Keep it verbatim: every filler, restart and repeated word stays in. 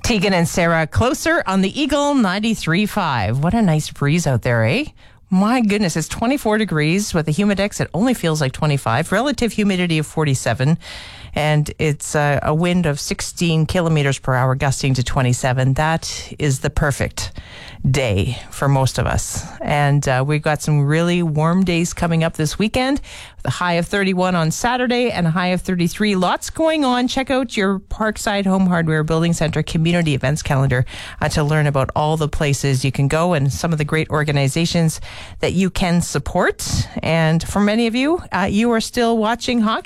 Tegan and Sarah closer on the Eagle ninety-three point five. What a nice breeze out there, eh? My goodness, it's twenty-four degrees with a humidex. It only feels like twenty-five. Relative humidity of forty-seven. And it's uh, a wind of sixteen kilometers per hour, gusting to twenty-seven. That is the perfect day for most of us. And uh, we've got some really warm days coming up this weekend. The high of thirty-one on Saturday and a high of thirty-three. Lots going on. Check out your Parkside Home Hardware Building Center community events calendar uh, to learn about all the places you can go and some of the great organizations that you can support. And for many of you, uh, you are still watching hockey.